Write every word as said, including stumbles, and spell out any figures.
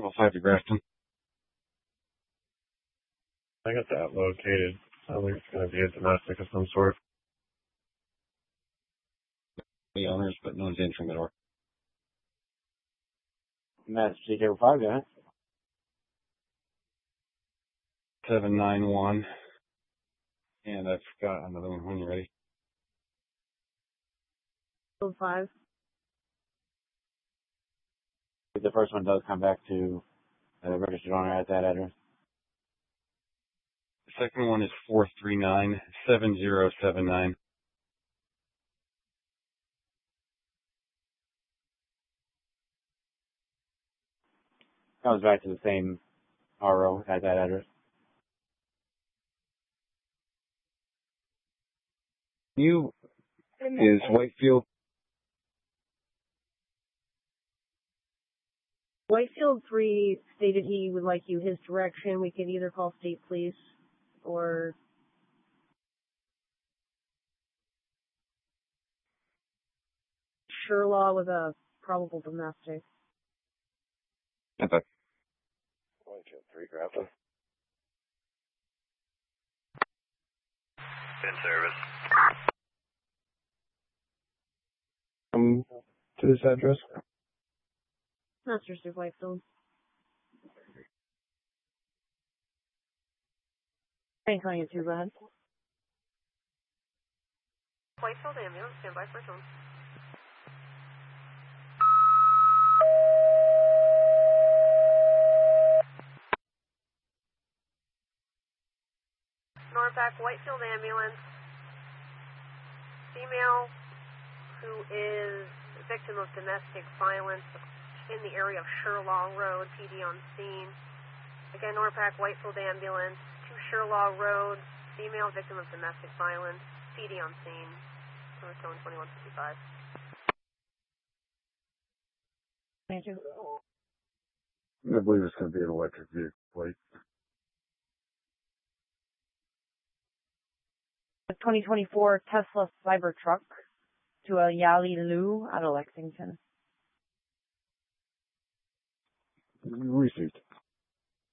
Hospital five to Grafton. I got that located. I think it's going to be a domestic of some sort. The owners, but no one's entering the door. Mass C K five, yeah. seven nine one. And I forgot another one when you're ready. five. The first one does come back to the registered owner at that address. The second one is four three nine seven zero seven nine. Comes back to the same R O at that address. You is Whitefield. Whitefield three stated he would like you his direction. We can either call state police or Sherlaw with a probable domestic. Okay. Whitefield three, Grafton. In service. Come to this address. Master Sir Whitefield. Ain't calling it too bad. Whitefield ambulance, stand by for zone. Norpac Whitefield ambulance. Female who is victim of domestic violence in the area of Sherlaw Road, P D on scene. Again, Norpac Whitefield ambulance to Sherlaw Road, female victim of domestic violence, P D on scene. Tone twenty-one fifty-five. Thank you. I believe it's going to be an electric vehicle plate. A twenty twenty-four Tesla Cybertruck to a Yali Lu out of Lexington. Received.